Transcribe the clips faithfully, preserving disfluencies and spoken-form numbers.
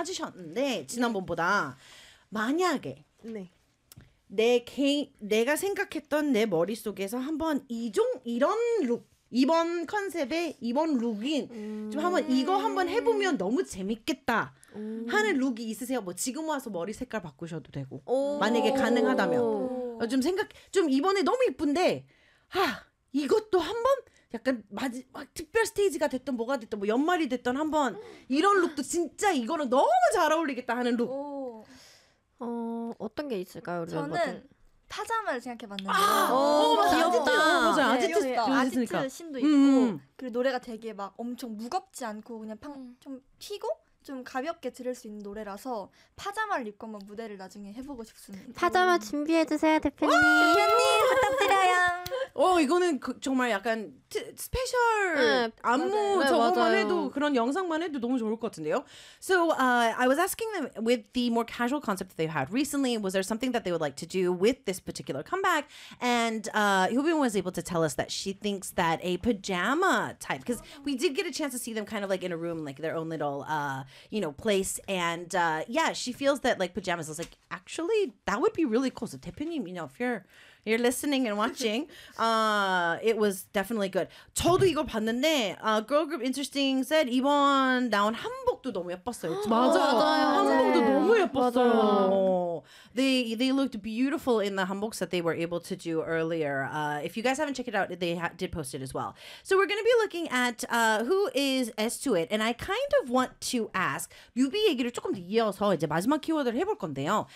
찾으셨는데 지난번보다 만약에 네. 내 개인 내가 생각했던 내 머릿속에서 한번 이종 이런 룩 이번 컨셉의 이번 룩인 음. 좀 한번 이거 한번 해보면 너무 재밌겠다 음. 하는 룩이 있으세요? 뭐 지금 와서 머리 색깔 바꾸셔도 되고 만약에 가능하다면 좀 생각 좀 이번에 너무 이쁜데 하 이것도 한번 약간 마지 막 특별 스테이지가 됐던 뭐가 됐던 뭐 연말이 됐던 한번 이런 룩도 진짜 이거는 너무 잘 어울리겠다 하는 룩. 오. 어 어떤 게 있을까요? 우리 저는 멤버들? 파자마를 생각해봤는데요. 아, 오, 맞아, 귀엽다. 맞아, 아지트, 네, 아지트, 아지트 신도 있고 음. 그리고 노래가 되게 막 엄청 무겁지 않고 그냥 팡, 좀 튀고 좀 가볍게 들을 수 있는 노래라서 파자마를 입고 한번 무대를 나중에 해보고 싶습니다. 파자마 준비해주세요, 대표님. 대표님 부탁드려요. 어 이거는 그, 정말 약간 트, 스페셜 네, 안무 맞아요. 저거만 네, 해도 그런 영상만 해도 너무 좋을 것 같은데요. So uh, I was asking them with the more casual concept that they've had recently, was there something that they would like to do with this particular comeback? And uh, Hyubin was able to tell us that she thinks that a pajama type, because we did get a chance to see them kind of like in a room, like their own little uh, you know place, and uh, yeah, she feels that like pajamas. I was like, actually, that would be really cool. So 대표님, you know, if you're You're listening and watching. Uh, it was definitely good. 저도 이걸 봤는데 uh, Girl Group Interesting said 이번 나온 한복도 너무 예뻤어요. 맞아. 한복도 네. 너무 예뻤어요. 맞아요. They they looked beautiful in the hanboks that they were able to do earlier. Uh, if you guys haven't checked it out, they ha- did post it as well. So we're going to be looking at uh, who is S to it, and I kind of want to ask 뮤비 얘기를 조금 더 이어서 이제 마지막 키워드를 해볼 건데요.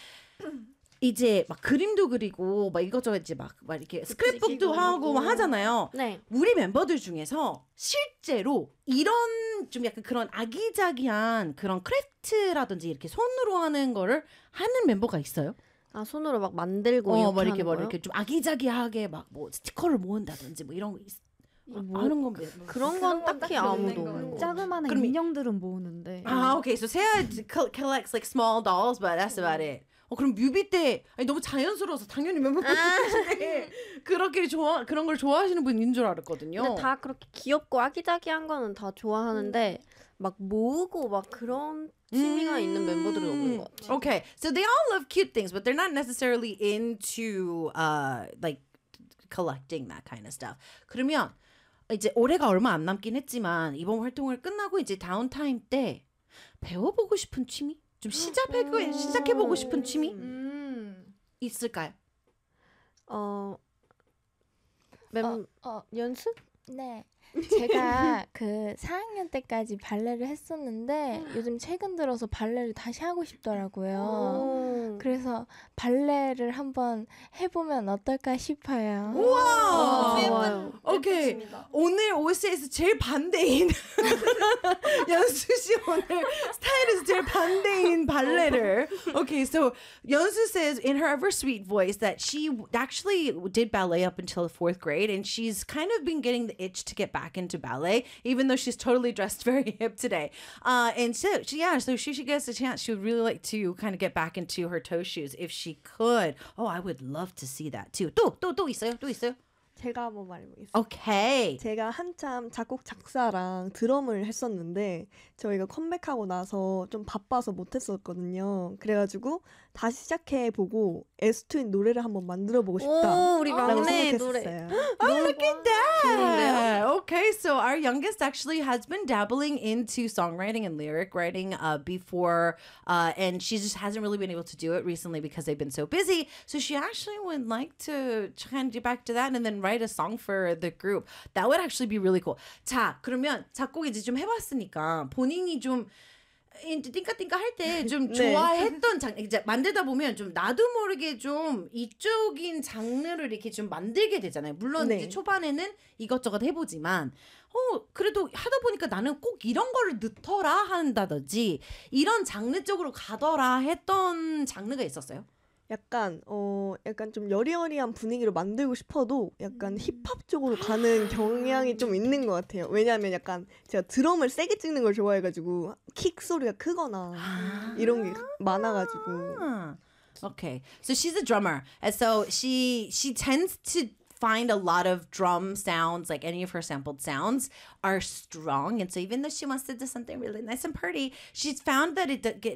이제 막 그림도 그리고 막 이것저것 이제 막, 막 이렇게 스크랩북도 하고 막 하잖아요. 네. 우리 멤버들 중에서 실제로 이런 좀 약간 그런 아기자기한 그런 크래프트라든지 이렇게 손으로 하는 거를 하는 멤버가 있어요? 아 손으로 막 만들고 어, 이렇게 막 이렇게 하는 뭐 거요? 이렇게 좀 아기자기하게 막 뭐 스티커를 모은다든지 뭐 이런 거 있, 뭐, 하는 건 뭐, 그런 건 딱히 아무도 없는 없는 거. 자그마한 그럼 이- 인형들은 모으는데. 아, okay. So 세아 collects like small dolls, but that's about it. 어, 그럼 뮤비 때 아니 너무 자연스러워서 당연히 멤버분들이 그렇게 좋아 그런 걸 좋아하시는 분인 줄 알았거든요. 근데 다 그렇게 귀엽고 아기자기한 거는 다 좋아하는데 막 모으고 막 그런 취미가 있는 멤버들은 없는 것 같아요. Okay, so they all love cute things, but they're not necessarily into uh like collecting that kind of stuff. 그러면 이제 올해가 얼마 안 남긴 했지만 이번 활동을 끝나고 이제 다운타임 때 배워보고 싶은 취미? 좀 시작해보고 시작해보고 싶은 취미 음. 있을까요? 어, 멤 어, 어, 연습? 네. 제가 그 사 학년 때까지 발레를 했었는데 요즘 최근 들어서 발레를 다시 하고 싶더라고요. 그래서 발레를 한번 해보면 어떨까 싶어요. 우와! 좋아요. 오케이. 오늘 오에스에서 제일 반대인 연수 씨 오늘 스타일에서 제일 반대인 발레를. Okay, so 연수 says in her ever sweet voice that she actually did ballet up until the fourth grade, and she's kind of been getting the itch to get back into ballet, even though she's totally dressed very hip today. Uh, and so, she, yeah, so she, she gets a chance. She would really like to kind of get back into her toe shoes if she could. Oh, I would love to see that too. 또, 또, 또 있어요? 또 있어요? 제가 한번 말해보겠습니다. Okay. 제가 한참 작곡 작사랑 드럼을 했었는데 저희가 컴백하고 나서 좀 바빠서 못했었거든요. 그래가지고 다시 시작해보고 에스투인 노래를 한번 만들어보고 싶다. 오, 우리 라고 막내 생각했어요. Oh, look at that. Okay, so our youngest actually has been dabbling into songwriting and lyric writing uh, before, uh, and she just hasn't really been able to do it recently because they've been so busy. So she actually would like to try and get back to that and then write a song for the group. That would actually be really cool. 자, 그러면 작곡 이제 좀 해봤으니까 본인이 좀 이제 띵까띵까 할 때 좀 네. 좋아했던 장 이제 만들다 보면 좀 나도 모르게 좀 이쪽인 장르를 이렇게 좀 만들게 되잖아요. 물론 네. 이제 초반에는 이것저것 해보지만 어 그래도 하다 보니까 나는 꼭 이런 거를 넣더라 한다든지 이런 장르 쪽으로 가더라 했던 장르가 있었어요. 약간 어 약간 좀 여리여리한 분위기로 만들고 싶어도 약간 힙합 쪽으로 가는 경향이 좀 있는 것 같아요. 왜냐하면 약간 제가 드럼을 세게 찍는 걸 좋아해가지고 킥 소리가 크거나 이런 게 많아가지고. Okay, so she's a drummer, and so she she tends to find a lot of drum sounds, like any of her sampled sounds are strong, and so even though she wants to do something really nice and pretty, she's found that it